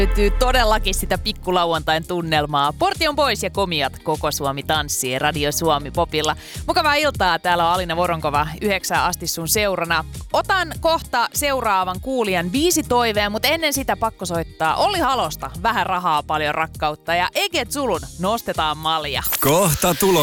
Löytyy todellakin sitä pikkulauantain tunnelmaa. Portti on pois ja komiat koko Suomi tanssii Radio Suomi Popilla. Mukavaa iltaa, täällä on Alina Voronkova 9 asti sun seurana. Otan kohta seuraavan kuulijan biisitoiveen, mutta ennen sitä pakko soittaa Olli Halosta. Vähän rahaa, paljon rakkautta ja Eget Zulun Nostetaan malja. Kohta tulo.